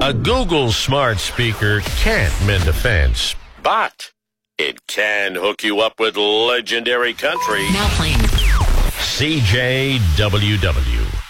A Google smart speaker can't mend a fence, but it can hook you up with legendary country. Now playing. CJWW.